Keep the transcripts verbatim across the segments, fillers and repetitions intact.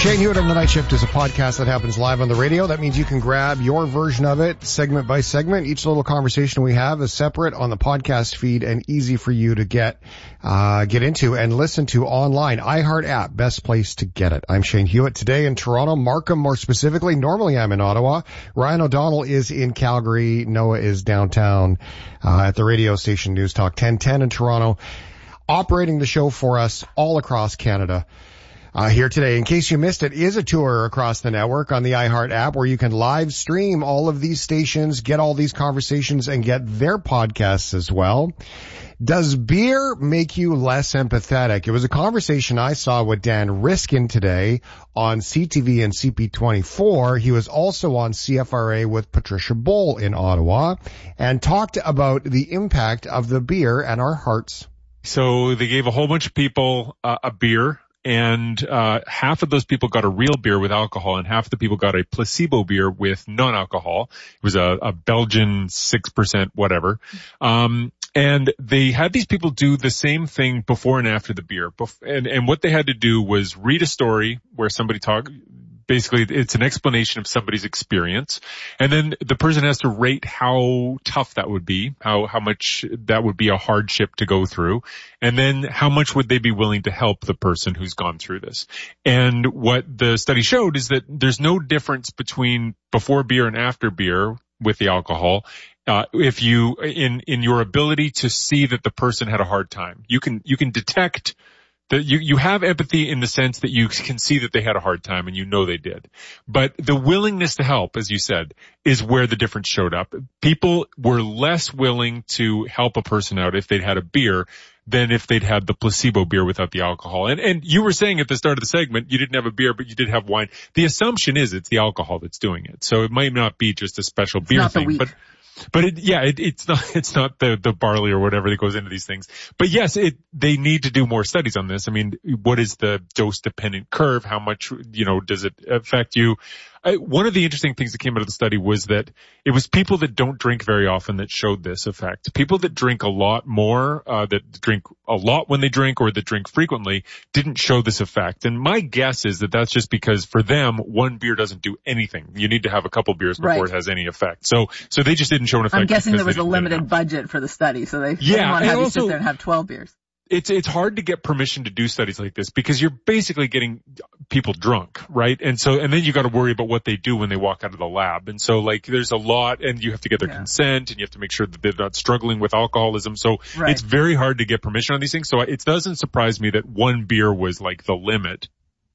Shane Hewitt on the Night Shift is a podcast that happens live on the radio. That means you can grab your version of it segment by segment. Each little conversation we have is separate on the podcast feed and easy for you to get uh get into and listen to online. iHeart app, best place to get it. I'm Shane Hewitt today in Toronto, Markham more specifically. Normally I'm in Ottawa. Ryan O'Donnell is in Calgary. Noah is downtown uh at the radio station News Talk ten ten in Toronto, operating the show for us all across Canada. Uh, here today, in case you missed it, is a tour across the network on the iHeart app where you can live stream all of these stations, get all these conversations, and get their podcasts as well. Does beer make you less empathetic? It was a conversation I saw with Dan Riskin today on C T V and C P twenty-four. He was also on C F R A with Patricia Boll in Ottawa and talked about the impact of the beer and our hearts. So they gave a whole bunch of people uh, a beer. And uh half of those people got a real beer with alcohol, and half of the people got a placebo beer with non-alcohol. It was a, a Belgian six percent whatever. Um And they had these people do the same thing before and after the beer. And, and what they had to do was read a story where somebody talked. Basically, it's an explanation of somebody's experience. And then the person has to rate how tough that would be, how, how much that would be a hardship to go through. And then how much would they be willing to help the person who's gone through this? And what the study showed is that there's no difference between before beer and after beer with the alcohol. Uh, if you, in, in your ability to see that the person had a hard time, you can, you can detect that you, you have empathy in the sense that you can see that they had a hard time and you know they did. But the willingness to help, as you said, is where the difference showed up. People were less willing to help a person out if they'd had a beer than if they'd had the placebo beer without the alcohol. And, and you were saying at the start of the segment, you didn't have a beer, but you did have wine. The assumption is it's the alcohol that's doing it. So it might not be just a special it's beer not thing, the wheat. but But it, yeah, it, it's not, it's not the, the barley or whatever that goes into these things. But yes, it, they need to do more studies on this. I mean, what is the dose dependent curve? How much, you know, does it affect you? I, one of the interesting things that came out of the study was that it was people that don't drink very often that showed this effect. People that drink a lot more, uh, that drink a lot when they drink or that drink frequently didn't show this effect. And my guess is that that's just because for them, one beer doesn't do anything. You need to have a couple beers before right. it has any effect. So, so they just didn't show an effect. I'm guessing there was a limited budget for the study, so they yeah, didn't want to have you also, sit there and have twelve beers. It's, it's hard to get permission to do studies like this because you're basically getting people drunk, right? And so, and then you got to worry about what they do when they walk out of the lab. And so like there's a lot, and you have to get their yeah. consent, and you have to make sure that they're not struggling with alcoholism. So right. it's very hard to get permission on these things. So it doesn't surprise me that one beer was like the limit.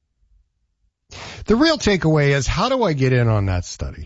The real takeaway is, how do I get in on that study?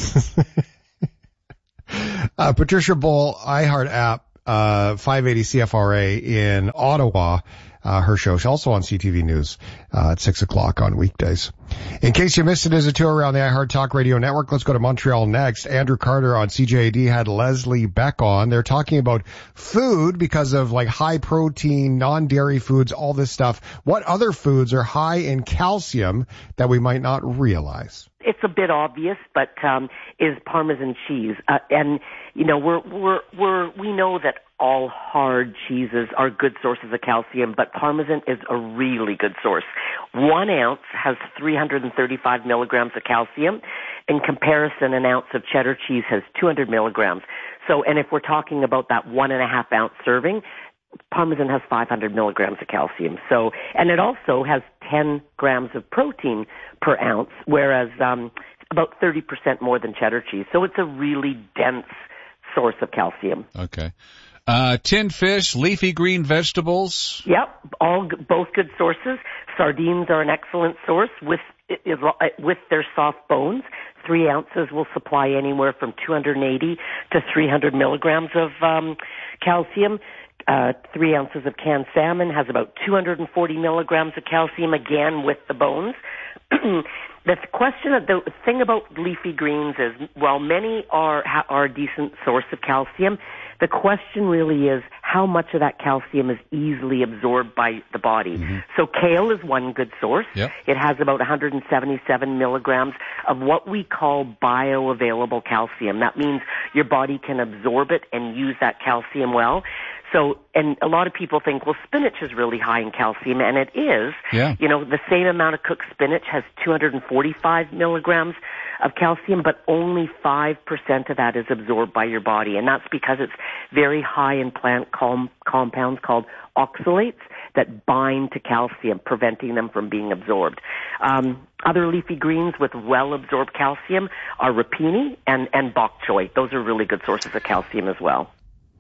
uh, Patricia Boll, iHeart app. Uh, five eighty C F R A in Ottawa, uh, her show. She's also on C T V News, uh, at six o'clock on weekdays. In case you missed it, as a tour around the iHeart Talk Radio Network, let's go to Montreal next. Andrew Carter on C J A D had Leslie Beck on. They're talking about food because of like high protein, non-dairy foods, all this stuff. What other foods are high in calcium that we might not realize? It's a bit obvious, but um is Parmesan cheese. Uh, and you know, we're we're we're we know that all hard cheeses are good sources of calcium, but Parmesan is a really good source. One ounce has three hundred thirty-five milligrams of calcium. In comparison, an ounce of cheddar cheese has two hundred milligrams. So, and if we're talking about that one and a half ounce serving, Parmesan has five hundred milligrams of calcium. So, and it also has ten grams of protein per ounce, whereas um, about thirty percent more than cheddar cheese. So it's a really dense source of calcium. Okay. Uh, tinned fish, leafy green vegetables. Yep, all both good sources. Sardines are an excellent source with with their soft bones. Three ounces will supply anywhere from two hundred eighty to three hundred milligrams of um, calcium. Uh, three ounces of canned salmon has about two hundred forty milligrams of calcium, again with the bones. The question, of the thing about leafy greens is, while many are are a decent source of calcium, the question really is how much of that calcium is easily absorbed by the body. Mm-hmm. So kale is one good source. Yep. It has about one hundred seventy-seven milligrams of what we call bioavailable calcium. That means your body can absorb it and use that calcium well. So, and a lot of people think, well, spinach is really high in calcium, and it is. Yeah. You know, the same amount of cooked spinach has two hundred forty-five milligrams of calcium, but only five percent of that is absorbed by your body. And that's because it's very high in plant com- compounds called oxalates that bind to calcium, preventing them from being absorbed. Um, other leafy greens with well-absorbed calcium are rapini and, and bok choy. Those are really good sources of calcium as well.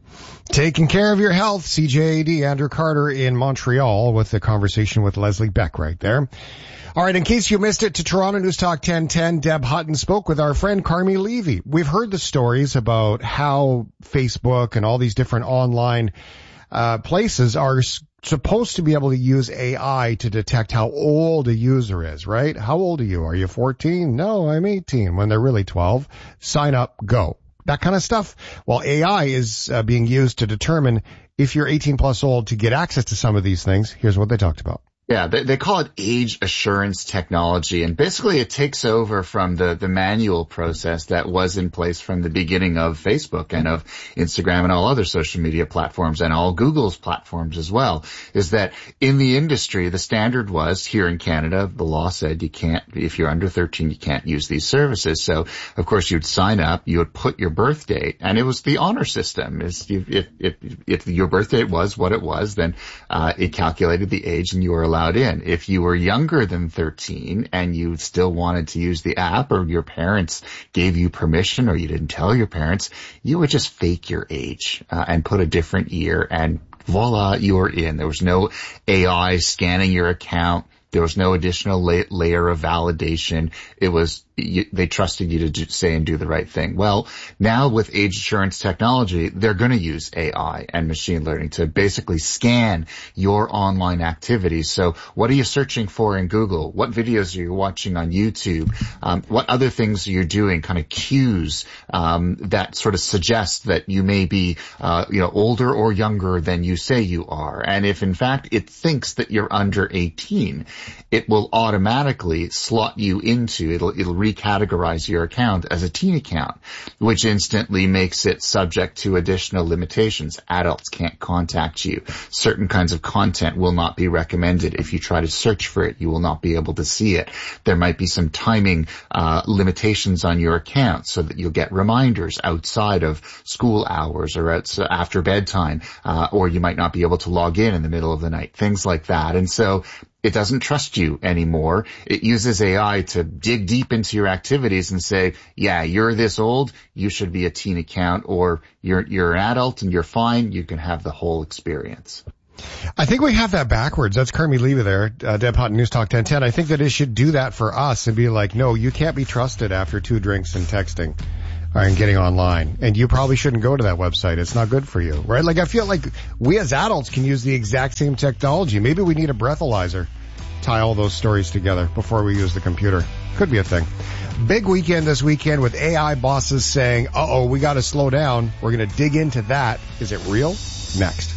Taking care of your health, C J A D, Andrew Carter in Montreal with the conversation with Leslie Beck right there. All right, in case you missed it, to Toronto News Talk ten ten, Deb Hutton spoke with our friend Carmi Levy. We've heard the stories about how Facebook and all these different online uh places are supposed to be able to use A I to detect how old a user is, right? How old are you? Are you fourteen? No, I'm eighteen. When they're really twelve. Sign up, go. That kind of stuff. Well, A I is uh, being used to determine if you're eighteen plus old to get access to some of these things. Here's what they talked about. Yeah, they, they call it age assurance technology, and basically it takes over from the, the manual process that was in place from the beginning of Facebook and of Instagram and all other social media platforms and all Google's platforms as well, is that in the industry, the standard was here in Canada, the law said you can't, if you're under thirteen, you can't use these services. So, of course, you'd sign up, you would put your birth date, and it was the honor system. Is if, if, if, if your birth date was what it was, then uh, it calculated the age and you were allowed in. If you were younger than thirteen and you still wanted to use the app, or your parents gave you permission or you didn't tell your parents, you would just fake your age uh, and put a different year, and voila, you were in. There was no A I scanning your account. There was no additional la- layer of validation. It was, you, they trusted you to do, say and do the right thing. Well, now with age assurance technology, they're going to use A I and machine learning to basically scan your online activities. So what are you searching for in Google? What videos are you watching on YouTube? Um, what other things are you doing? Kind of cues, um, that sort of suggest that you may be, uh, you know, older or younger than you say you are. And if in fact it thinks that you're under eighteen, it will automatically slot you into, it'll, it'll recategorize your account as a teen account, which instantly makes it subject to additional limitations. Adults can't contact you. Certain kinds of content will not be recommended. If you try to search for it, you will not be able to see it. There might be some timing, uh, limitations on your account so that you'll get reminders outside of school hours or after bedtime, uh, or you might not be able to log in in the middle of the night, things like that. And so it doesn't trust you anymore. It uses A I to dig deep into your activities and say, yeah, you're this old, you should be a teen account, or you're, you're an adult and you're fine, you can have the whole experience. I think we have that backwards. That's Carmi Levy there, uh, Deb Hutton, News Talk ten ten. I think that it should do that for us and be like, no, you can't be trusted after two drinks and texting and getting online. And you probably shouldn't go to that website. It's not good for you, right? Like, I feel like we as adults can use the exact same technology. Maybe we need a breathalyzer. Tie all those stories together before we use the computer. Could be a thing. Big weekend this weekend with A I bosses saying, uh-oh, we got to slow down. We're going to dig into that. Is it real? Next.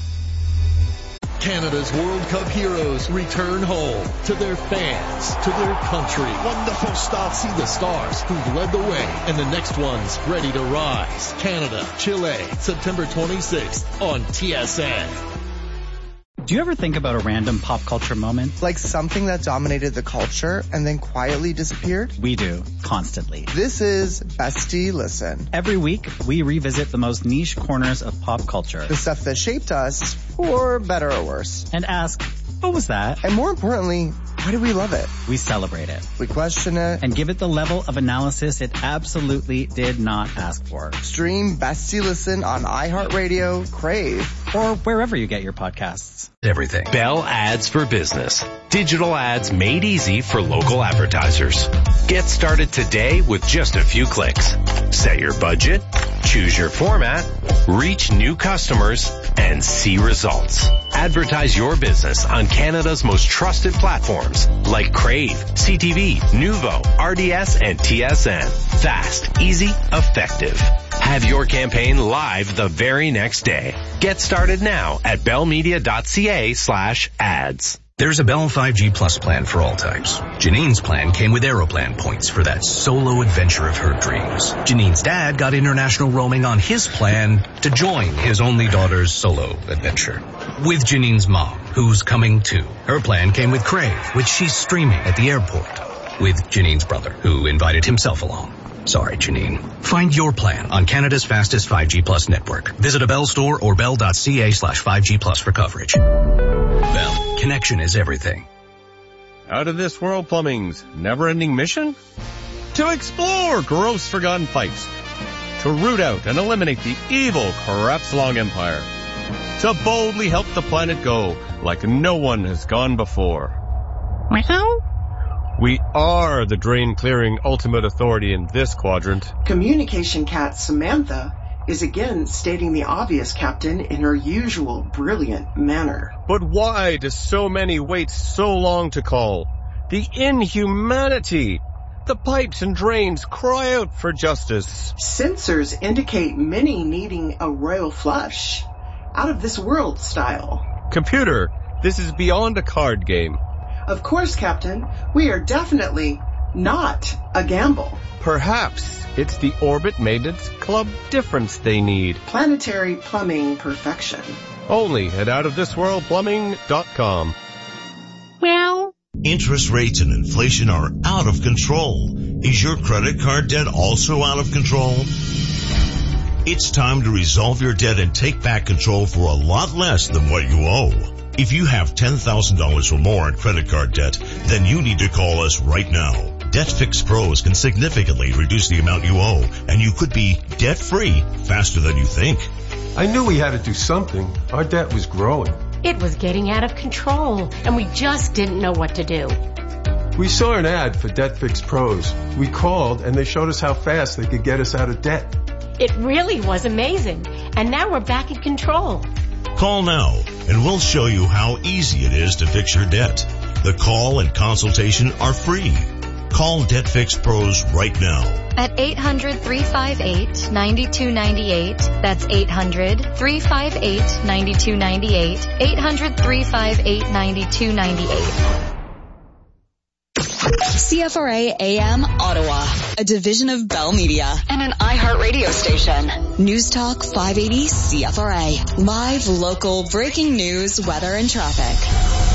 Canada's World Cup heroes return home to their fans, to their country. Wonderful start. See the stars who've led the way and the next one's ready to rise. Canada, Chile, September twenty-sixth on T S N. Do you ever think about a random pop culture moment? Like something that dominated the culture and then quietly disappeared? We do, constantly. This is Bestie Listen. Every week, we revisit the most niche corners of pop culture. The stuff that shaped us, for better or worse. And ask, what was that? And more importantly, why do we love it? We celebrate it. We question it. And give it the level of analysis it absolutely did not ask for. Stream Bestie Listen on iHeartRadio, Crave, or wherever you get your podcasts. Everything. Bell Ads for Business. Digital ads made easy for local advertisers. Get started today with just a few clicks. Set your budget, choose your format, reach new customers, and see results. Advertise your business on Canada's most trusted platforms like Crave, C T V, Nuvo, R D S, and T S N. Fast, easy, effective. Have your campaign live the very next day. Get started now at bellmedia.ca slash ads. There's a Bell five G Plus plan for all types. Janine's plan came with Aeroplan points for that solo adventure of her dreams. Janine's dad got international roaming on his plan to join his only daughter's solo adventure. With Janine's mom, who's coming too. Her plan came with Crave, which she's streaming at the airport. With Janine's brother, who invited himself along. Sorry, Janine. Find your plan on Canada's fastest five G Plus network. Visit a Bell store or bell.ca slash 5G Plus for coverage. Bell, connection is everything. Out of This World Plumbing's never-ending mission? To explore gross forgotten pipes. To root out and eliminate the evil Krebs-Long Empire. To boldly help the planet go like no one has gone before. Meow. We are the drain-clearing ultimate authority in this quadrant. Communication cat Samantha is again stating the obvious, Captain, in her usual brilliant manner. But why do so many wait so long to call? The inhumanity! The pipes and drains cry out for justice. Sensors indicate many needing a royal flush. Out of this world style. Computer, this is beyond a card game. Of course, Captain. We are definitely not a gamble. Perhaps it's the Orbit Maintenance Club difference they need. Planetary plumbing perfection. Only at out of this world plumbing dot com. Meow. Interest rates and inflation are out of control. Is your credit card debt also out of control? It's time to resolve your debt and take back control for a lot less than what you owe. If you have ten thousand dollars or more in credit card debt, then you need to call us right now. DebtFix Pros can significantly reduce the amount you owe, and you could be debt-free faster than you think. I knew we had to do something. Our debt was growing. It was getting out of control, and we just didn't know what to do. We saw an ad for DebtFix Pros. We called, and they showed us how fast they could get us out of debt. It really was amazing, and now we're back in control. Call now, and we'll show you how easy it is to fix your debt. The call and consultation are free. Call DebtFix Pros right now. At eight hundred, three five eight, nine two nine eight. That's eight hundred, three five eight, nine two nine eight. eight hundred, three five eight, nine two nine eight. C F R A A M Ottawa, a division of Bell Media and an iHeartRadio station. News Talk five eighty C F R A. Live, local, breaking news, weather, and traffic.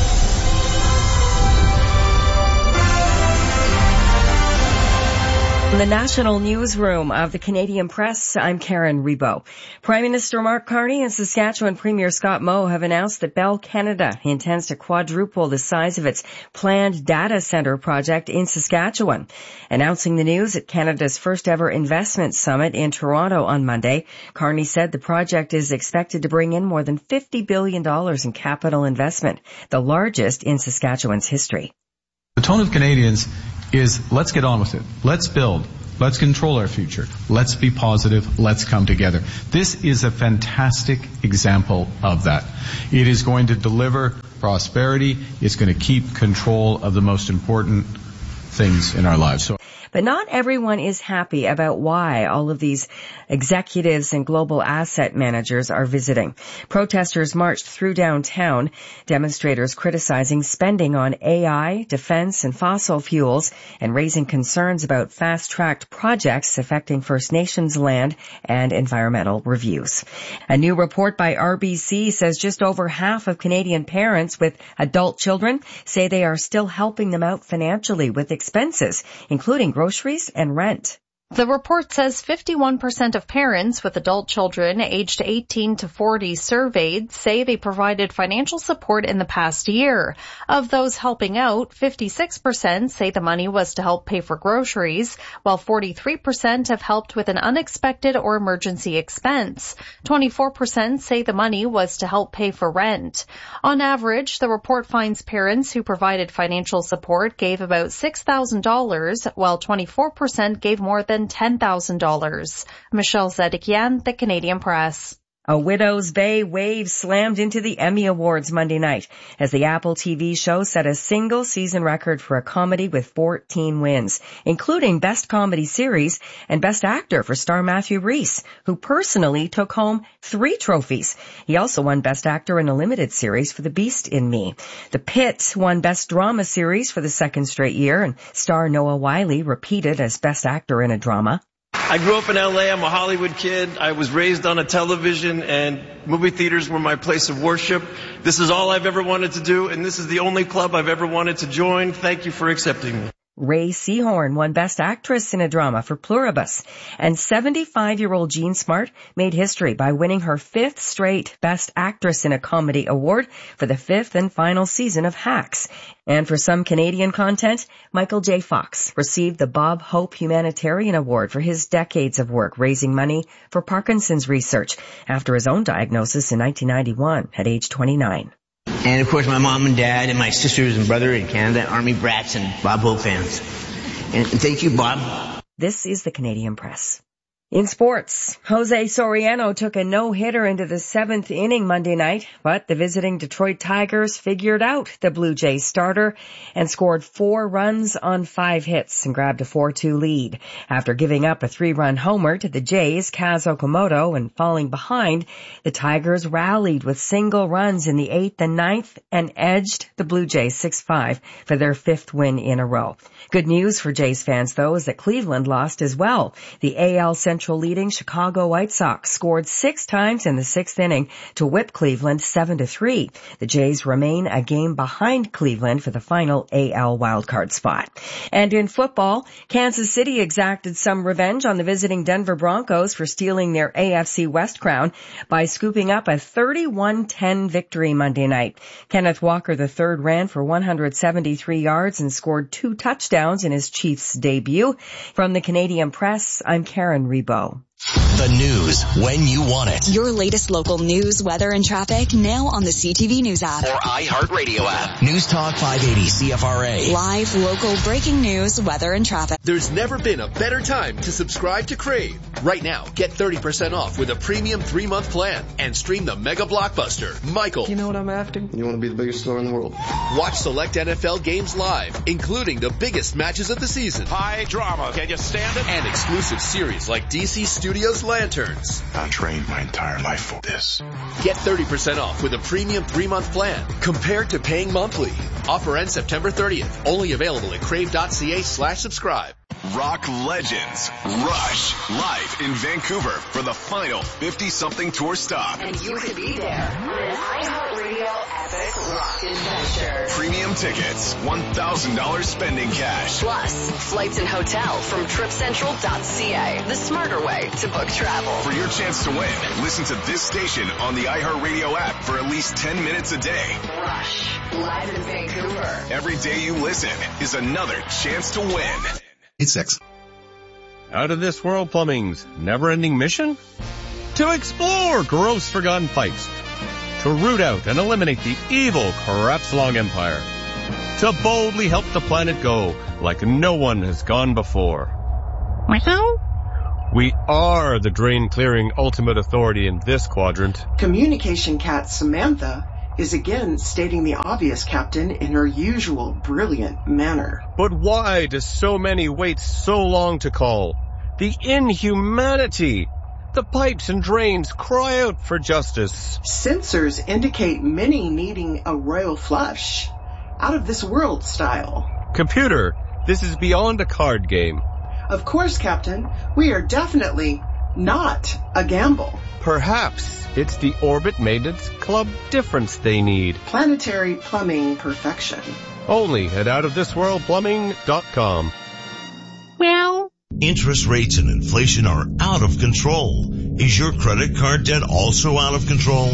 In the National Newsroom of the Canadian Press, I'm Karen Rebo. Prime Minister Mark Carney and Saskatchewan Premier Scott Moe have announced that Bell Canada intends to quadruple the size of its planned data center project in Saskatchewan. Announcing the news at Canada's first ever investment summit in Toronto on Monday, Carney said the project is expected to bring in more than fifty billion dollars in capital investment, the largest in Saskatchewan's history. The tone of Canadians is let's get on with it. Let's build. Let's control our future. Let's be positive. Let's come together. This is a fantastic example of that. It is going to deliver prosperity. It's going to keep control of the most important things in our lives. So But not everyone is happy about why all of these executives and global asset managers are visiting. Protesters marched through downtown, demonstrators criticizing spending on A I, defense, and fossil fuels, and raising concerns about fast-tracked projects affecting First Nations land and environmental reviews. A new report by R B C says just over half of Canadian parents with adult children say they are still helping them out financially with expenses, including groceries and rent. The report says fifty-one percent of parents with adult children aged eighteen to forty surveyed say they provided financial support in the past year. Of those helping out, fifty-six percent say the money was to help pay for groceries, while forty-three percent have helped with an unexpected or emergency expense. twenty-four percent say the money was to help pay for rent. On average, the report finds parents who provided financial support gave about six thousand dollars, while twenty-four percent gave more than ten thousand dollars. Michelle Zedekian, The Canadian Press. A Widow's Bay wave slammed into the Emmy Awards Monday night as the Apple T V show set a single season record for a comedy with fourteen wins, including Best Comedy Series and Best Actor for star Matthew Rhys, who personally took home three trophies. He also won Best Actor in a limited series for The Beast in Me. The Pit won Best Drama Series for the second straight year, and star Noah Wyle repeated as Best Actor in a Drama. I grew up in L A. I'm a Hollywood kid. I was raised on a television, and movie theaters were my place of worship. This is all I've ever wanted to do, and this is the only club I've ever wanted to join. Thank you for accepting me. Ray Seahorn won Best Actress in a Drama for Pluribus, and seventy-five-year-old Jean Smart made history by winning her fifth straight Best Actress in a Comedy award for the fifth and final season of Hacks. And for some Canadian content, Michael J. Fox received the Bob Hope Humanitarian Award for his decades of work raising money for Parkinson's research after his own diagnosis in nineteen ninety-one at age twenty-nine. And, of course, my mom and dad and my sisters and brother in Canada, Army brats and Bob Hope fans. And thank you, Bob. This is the Canadian Press. In sports, Jose Soriano took a no-hitter into the seventh inning Monday night, but the visiting Detroit Tigers figured out the Blue Jays starter and scored four runs on five hits and grabbed a four two lead. After giving up a three-run homer to the Jays' Kaz Okamoto and falling behind, the Tigers rallied with single runs in the eighth and ninth and edged the Blue Jays six five for their fifth win in a row. Good news for Jays fans, though, is that Cleveland lost as well. The A L Central leading Chicago White Sox scored six times in the sixth inning to whip Cleveland seven to three. The Jays remain a game behind Cleveland for the final A L wildcard spot. And in football, Kansas City exacted some revenge on the visiting Denver Broncos for stealing their A F C West crown by scooping up a thirty-one ten victory Monday night. Kenneth Walker the third ran for one hundred seventy-three yards and scored two touchdowns in his Chiefs debut. From the Canadian Press, I'm Karen Rebo. The news when you want it. Your latest local news, weather, and traffic now on the C T V News app. Or iHeartRadio app. News Talk five eighty C F R A. Live, local, breaking news, weather, and traffic. There's never been a better time to subscribe to Crave. Right now, get thirty percent off with a premium three-month plan and stream the mega blockbuster, Michael. You know what I'm after? You want to be the biggest star in the world. Watch select N F L games live, including the biggest matches of the season. High drama. Can you stand it? And exclusive series like D C Studios Lanterns. I trained my entire life for this. Get thirty percent off with a premium three-month plan compared to paying monthly. Offer ends September thirtieth. Only available at crave.ca slash subscribe. Rock legends Rush live in Vancouver for the final fifty-something tour stop. And you could be there on an iHeartRadio epic rock adventure. Premium tickets, one thousand dollars spending cash. Plus, flights and hotel from trip central dot c a, the smarter way to book travel. For your chance to win, listen to this station on the iHeartRadio app for at least ten minutes a day. Rush, live in Vancouver. Every day you listen is another chance to win. It's six. Out of this world plumbing's never-ending mission? To explore gross forgotten pipes. To root out and eliminate the evil Crapslong Empire. To boldly help the planet go like no one has gone before. Well? We are the drain-clearing ultimate authority in this quadrant. Communication cat Samantha is again stating the obvious, Captain, in her usual brilliant manner. But why do so many wait so long to call? The inhumanity! The pipes and drains cry out for justice. Sensors indicate many needing a royal flush. Out of this world style. Computer, this is beyond a card game. Of course, Captain. We are definitely not a gamble. Perhaps it's the Orbit Maintenance Club difference they need. Planetary plumbing perfection. Only at out of this world plumbing dot com. Well? Interest rates and inflation are out of control. Is your credit card debt also out of control?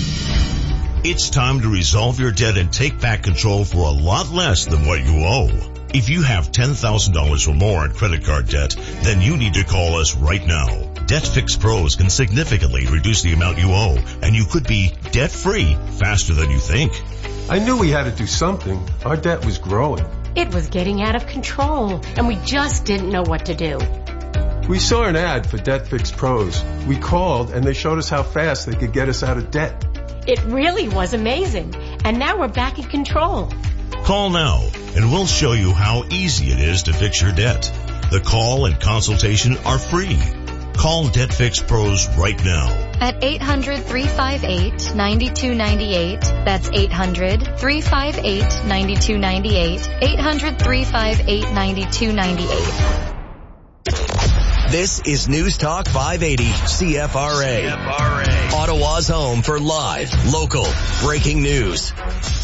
It's time to resolve your debt and take back control for a lot less than what you owe. If you have ten thousand dollars or more in credit card debt, then you need to call us right now. DebtFix Pros can significantly reduce the amount you owe, and you could be debt-free faster than you think. I knew we had to do something. Our debt was growing. It was getting out of control, and we just didn't know what to do. We saw an ad for Debt Fix Pros. We called and they showed us how fast they could get us out of debt. It really was amazing. And now we're back in control. Call now and we'll show you how easy it is to fix your debt. The call and consultation are free. Call Debt Fix Pros right now. At eight hundred, three five eight, nine two nine eight. That's eight hundred, three five eight, nine two nine eight. eight hundred, three five eight, nine two nine eight. This is News Talk five eighty C F R A. C F R A. Ottawa's home for live, local, breaking news.